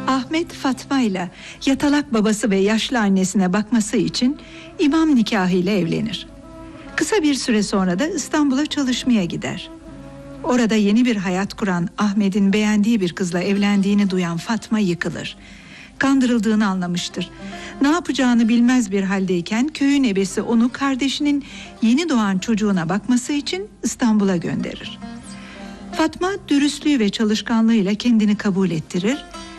Ahmet Fatma ile yatalak babası ve yaşlı annesine bakması için imam nikahıyla evlenir. Kısa bir süre sonra da İstanbul'a çalışmaya gider. Orada yeni bir hayat kuran Ahmet'in beğendiği bir kızla evlendiğini duyan Fatma yıkılır. Kandırıldığını anlamıştır. Ne yapacağını bilmez bir haldeyken köyün ebesi onu kardeşinin yeni doğan çocuğuna bakması için İstanbul'a gönderir. Fatma dürüstlüğü ve çalışkanlığıyla kendini kabul ettirir